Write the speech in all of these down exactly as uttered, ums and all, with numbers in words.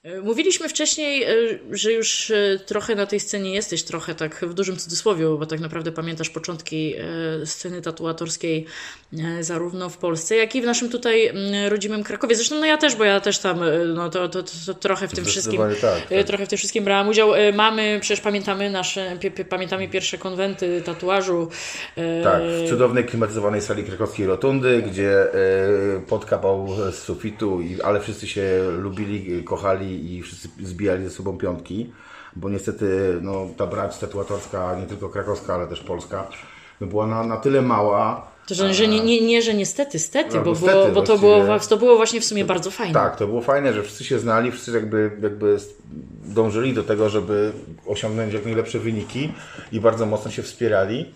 Mówiliśmy wcześniej, że już trochę na tej scenie jesteś, trochę tak w dużym cudzysłowie, bo tak naprawdę pamiętasz początki sceny tatuatorskiej zarówno w Polsce, jak i w naszym tutaj rodzimym Krakowie. Zresztą no ja też, bo ja też tam no to, to, to, to trochę w tym wszystkim tak, tak. trochę w tym wszystkim brałam udział. Mamy, przecież pamiętamy nasze, pamiętamy pierwsze konwenty tatuażu. Tak, w cudownej klimatyzowanej sali krakowskiej Rotundy, gdzie podkapał z sufitu, ale wszyscy się lubili, kochali i wszyscy zbijali ze sobą piątki, bo niestety no, ta brać tatuatorska, nie tylko krakowska, ale też polska, no, była na, na tyle mała. To, że, że nie, nie, nie, że niestety, stety, no, bo, stety, było, bo to, było, to było właśnie w sumie bardzo fajne. Tak, to było fajne, że wszyscy się znali, wszyscy jakby, jakby dążyli do tego, żeby osiągnąć jak najlepsze wyniki i bardzo mocno się wspierali.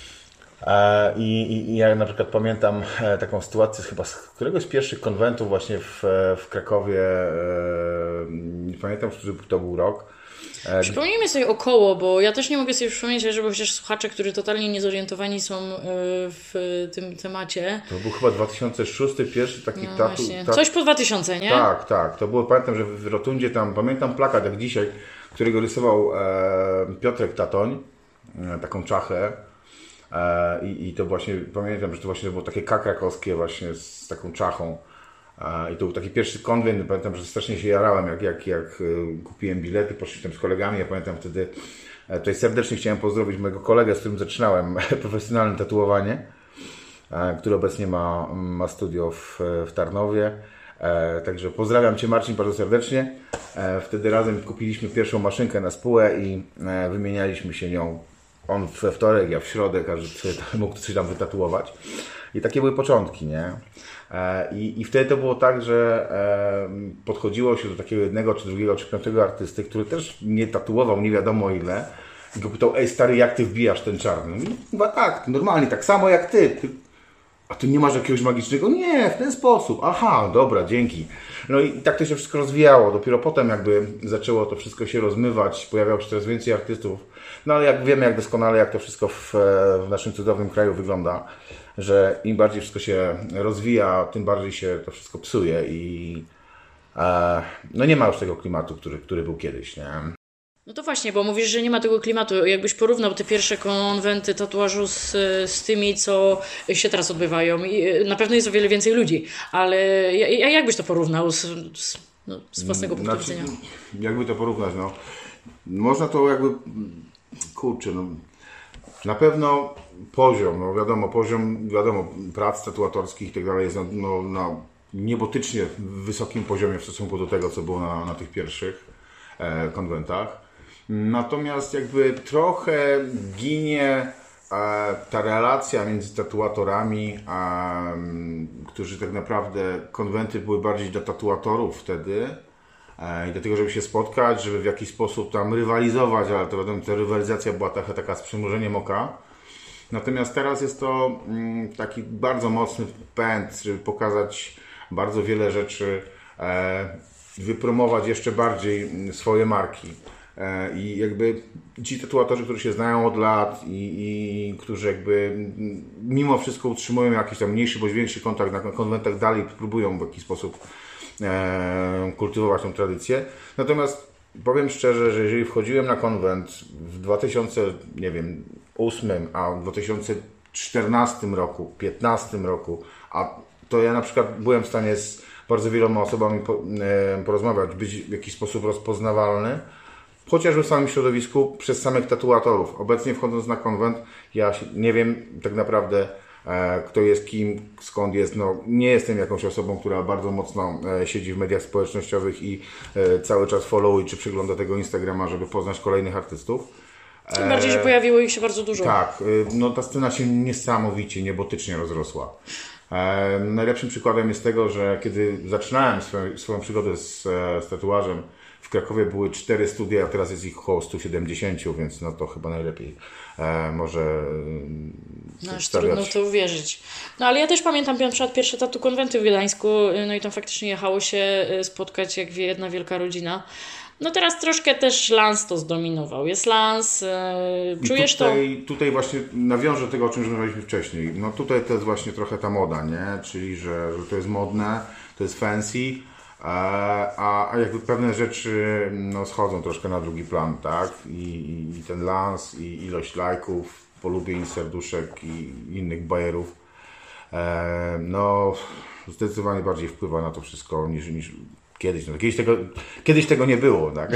I, i, I ja na przykład pamiętam taką sytuację chyba z któregoś z pierwszych konwentów właśnie w, w Krakowie, nie pamiętam, który to był rok. Przypomnijmy sobie około, bo ja też nie mogę sobie przypomnieć, żeby chociaż słuchacze, którzy totalnie niezorientowani są w tym temacie. To był chyba dwa tysiące szósty, pierwszy taki no tatu. Ta... Coś po dwa tysiące, nie? Tak, tak. To było, pamiętam, że w Rotundzie tam, pamiętam plakat jak dzisiaj, którego rysował e, Piotrek Tatoń, e, taką czachę. E, i, I to właśnie, pamiętam, że to właśnie było takie K krakowskie właśnie z taką czachą. I to był taki pierwszy konwent, pamiętam, że strasznie się jarałem, jak, jak, jak kupiłem bilety, poszliśmy z kolegami, ja pamiętam wtedy, tutaj serdecznie chciałem pozdrowić mojego kolegę, z którym zaczynałem profesjonalne tatuowanie, który obecnie ma, ma studio w, w Tarnowie, także pozdrawiam Cię, Marcin, bardzo serdecznie. Wtedy razem kupiliśmy pierwszą maszynkę na spółę i wymienialiśmy się nią, on we wtorek, ja w środę, każdy mógł coś tam wytatuować. I takie były początki, nie? I, I wtedy to było tak, że podchodziło się do takiego jednego, czy drugiego, czy piątego artysty, który też nie tatuował nie wiadomo ile. I go pytał, ej stary, jak ty wbijasz ten czarny? I chyba tak, normalnie, tak samo jak ty. ty. A ty nie masz jakiegoś magicznego? Nie, w ten sposób. Aha, dobra, dzięki. No i tak to się wszystko rozwijało. Dopiero potem jakby zaczęło to wszystko się rozmywać, pojawiało się coraz więcej artystów. No ale jak wiemy, jak doskonale, jak to wszystko w, w naszym cudownym kraju wygląda, że im bardziej wszystko się rozwija, tym bardziej się to wszystko psuje i e, no nie ma już tego klimatu, który, który był kiedyś, nie? No to właśnie, bo mówisz, że nie ma tego klimatu. Jakbyś porównał te pierwsze konwenty tatuażu z, z tymi, co się teraz odbywają. I na pewno jest o wiele więcej ludzi, ale jak byś to porównał z, z, no, z własnego punktu znaczy, widzenia? Jakby to porównać, no. Można to jakby, kurczę, no. Na pewno poziom, no wiadomo, poziom, wiadomo, prac tatuatorskich i tak dalej jest na, no, na niebotycznie wysokim poziomie w stosunku do tego, co było na, na tych pierwszych e, konwentach. Natomiast jakby trochę ginie e, ta relacja między tatuatorami, a, którzy tak naprawdę, konwenty były bardziej dla tatuatorów wtedy e, i do tego, żeby się spotkać, żeby w jakiś sposób tam rywalizować, ale to wiadomo, ta rywalizacja była taka, taka z przymrużeniem oka. Natomiast teraz jest to mm, taki bardzo mocny pęd, żeby pokazać bardzo wiele rzeczy, e, wypromować jeszcze bardziej swoje marki. I jakby ci tatuatorzy, którzy się znają od lat i, i którzy jakby mimo wszystko utrzymują jakiś tam mniejszy bądź większy kontakt na konwentach, dalej próbują w jakiś sposób e, kultywować tą tradycję. Natomiast powiem szczerze, że jeżeli wchodziłem na konwent w dwa tysiące ósmym, a w dwa tysiące czternastym roku, piętnastym roku, a to ja na przykład byłem w stanie z bardzo wieloma osobami po, e, porozmawiać, być w jakiś sposób rozpoznawalny, chociażby w samym środowisku przez samych tatuatorów. Obecnie wchodząc na konwent, ja nie wiem tak naprawdę e, kto jest kim, skąd jest. No, nie jestem jakąś osobą, która bardzo mocno e, siedzi w mediach społecznościowych i e, cały czas followuje czy przegląda tego Instagrama, żeby poznać kolejnych artystów. E, Tym bardziej, że pojawiło ich się bardzo dużo. Tak, e, no ta scena się niesamowicie, niebotycznie rozrosła. E, najlepszym przykładem jest tego, że kiedy zaczynałem swoją, swoją przygodę z, z tatuażem, w Krakowie były cztery studia, a teraz jest ich około sto siedemdziesiąt, więc no to chyba najlepiej e, może no aż trudno to uwierzyć. No ale ja też pamiętam na przykład pierwsze tatu konwenty w Gdańsku, no i tam faktycznie jechało się spotkać jak jedna wielka rodzina. No teraz troszkę też Lans to zdominował. Jest Lans, e, czujesz tutaj, to? Tutaj właśnie nawiążę do tego, o czym rozmawialiśmy wcześniej. No tutaj to jest właśnie trochę ta moda, nie? Czyli, że, że to jest modne, to jest fancy. a, a jakby pewne rzeczy no, schodzą troszkę na drugi plan, tak? I, i ten lans, i ilość lajków, polubień, serduszek i innych bajerów, e, no zdecydowanie bardziej wpływa na to wszystko niż, niż kiedyś. No, kiedyś, tego, kiedyś tego nie było, tak?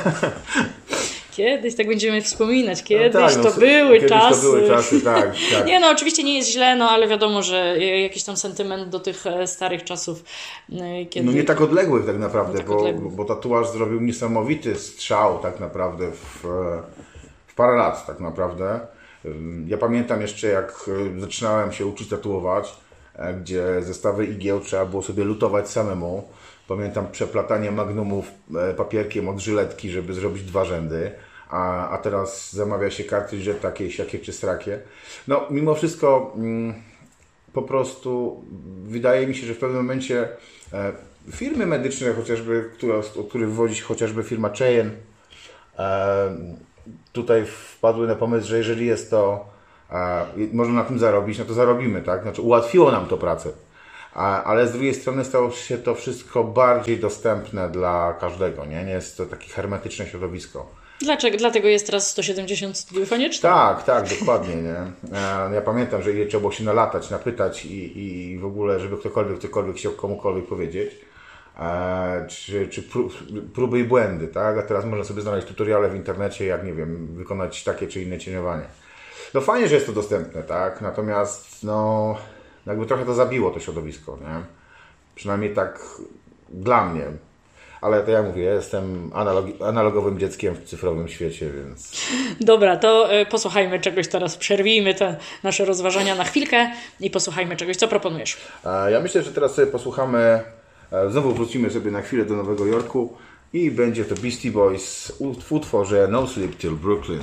Kiedyś tak będziemy wspominać, kiedyś no tak, no, to były kiedyś czasy. to były czasy, tak, tak. Nie no, oczywiście nie jest źle, no ale wiadomo, że jakiś tam sentyment do tych starych czasów. Kiedy... No nie tak odległych tak naprawdę, tak bo, odległych. bo tatuaż zrobił niesamowity strzał tak naprawdę w, w parę lat tak naprawdę. Ja pamiętam jeszcze jak zaczynałem się uczyć tatuować, gdzie zestawy igieł trzeba było sobie lutować samemu. Pamiętam przeplatanie magnumów papierkiem od żyletki, żeby zrobić dwa rzędy. A, a teraz zamawia się kartridże takie, siakie czy strakie. No mimo wszystko mm, po prostu wydaje mi się, że w pewnym momencie e, firmy medyczne chociażby, które, od których wywodzi się chociażby firma Cheyenne, e, tutaj wpadły na pomysł, że jeżeli jest to, e, można na tym zarobić, no to zarobimy, tak? Znaczy ułatwiło nam to pracę. A, ale z drugiej strony stało się to wszystko bardziej dostępne dla każdego, nie? Nie jest to takie hermetyczne środowisko. Dlaczego? Dlatego jest teraz sto siedemdziesiąt studiów konieczne? Tak, tak, dokładnie, nie? Ja pamiętam, że ile trzeba było się nalatać, napytać i, i w ogóle, żeby ktokolwiek, ktokolwiek chciał komukolwiek powiedzieć. E, czy czy próby i błędy, tak? A teraz można sobie znaleźć tutoriale w internecie, jak, nie wiem, wykonać takie czy inne cieniowanie. No fajnie, że jest to dostępne, tak? Natomiast, no, jakby trochę to zabiło to środowisko, nie? Przynajmniej tak dla mnie. Ale to ja mówię, ja jestem analog- analogowym dzieckiem w cyfrowym świecie, więc... Dobra, to y, posłuchajmy czegoś teraz. Przerwijmy te nasze rozważania na chwilkę i posłuchajmy czegoś. Co proponujesz? E, ja myślę, że teraz sobie posłuchamy, e, znowu wrócimy sobie na chwilę do Nowego Jorku i będzie to Beastie Boys w utworze No Sleep Till Brooklyn.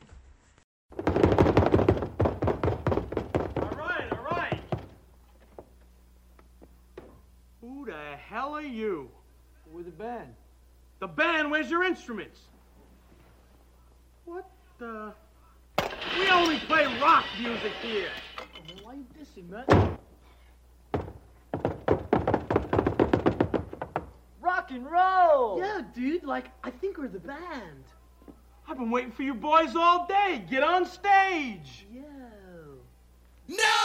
Alright, alright. Who the hell are you? We're the band. The band, where's your instruments? What the? We only play rock music here. Well, why you dissing, man? Rock and roll! Yeah, dude, like, I think we're the band. I've been waiting for you boys all day. Get on stage. Yeah. No!